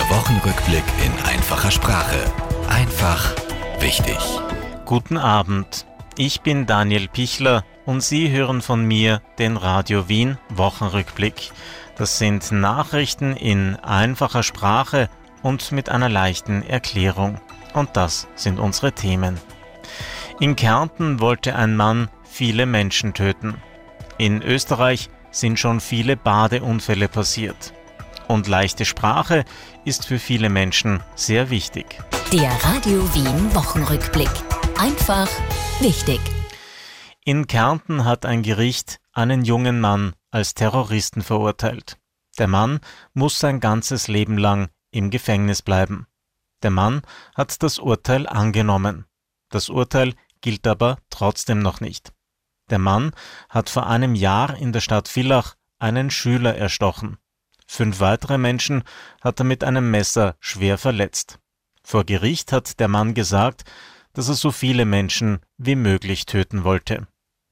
Der Wochenrückblick in einfacher Sprache. Einfach wichtig. Guten Abend, ich bin Daniel Pichler und Sie hören von mir den Radio Wien Wochenrückblick. Das sind Nachrichten in einfacher Sprache und mit einer leichten Erklärung. Und das sind unsere Themen. In Kärnten wollte ein Mann viele Menschen töten. In Österreich sind schon viele Badeunfälle passiert. Und leichte Sprache ist für viele Menschen sehr wichtig. Der Radio Wien Wochenrückblick. Einfach wichtig. In Kärnten hat ein Gericht einen jungen Mann als Terroristen verurteilt. Der Mann muss sein ganzes Leben lang im Gefängnis bleiben. Der Mann hat das Urteil angenommen. Das Urteil gilt aber trotzdem noch nicht. Der Mann hat vor einem Jahr in der Stadt Villach einen Schüler erstochen. 5 weitere Menschen hat er mit einem Messer schwer verletzt. Vor Gericht hat der Mann gesagt, dass er so viele Menschen wie möglich töten wollte.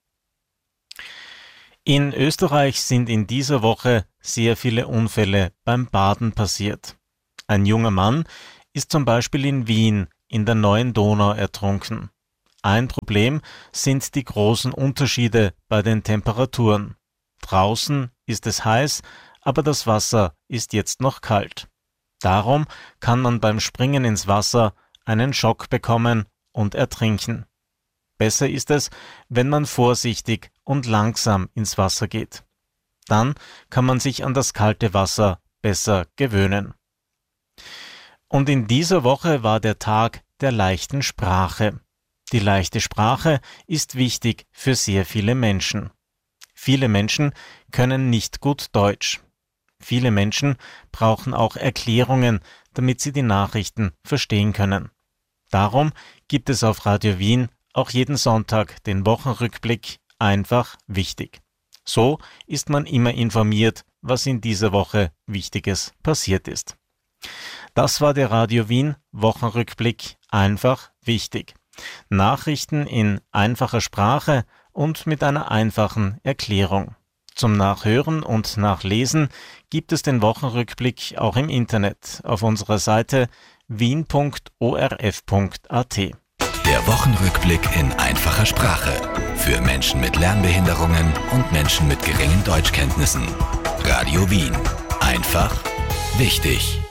In Österreich sind in dieser Woche sehr viele Unfälle beim Baden passiert. Ein junger Mann ist zum Beispiel in Wien in der Neuen Donau ertrunken. Ein Problem sind die großen Unterschiede bei den Temperaturen. Draußen ist es heiß, aber das Wasser ist jetzt noch kalt. Darum kann man beim Springen ins Wasser einen Schock bekommen und ertrinken. Besser ist es, wenn man vorsichtig und langsam ins Wasser geht. Dann kann man sich an das kalte Wasser besser gewöhnen. Und in dieser Woche war der Tag der leichten Sprache. Die leichte Sprache ist wichtig für sehr viele Menschen. Viele Menschen können nicht gut Deutsch. Viele Menschen brauchen auch Erklärungen, damit sie die Nachrichten verstehen können. Darum gibt es auf Radio Wien auch jeden Sonntag den Wochenrückblick einfach wichtig. So ist man immer informiert, was in dieser Woche Wichtiges passiert ist. Das war der Radio Wien Wochenrückblick einfach wichtig. Nachrichten in einfacher Sprache und mit einer einfachen Erklärung. Zum Nachhören und Nachlesen gibt es den Wochenrückblick auch im Internet auf unserer Seite wien.orf.at. Der Wochenrückblick in einfacher Sprache. Für Menschen mit Lernbehinderungen und Menschen mit geringen Deutschkenntnissen. Radio Wien. Einfach wichtig.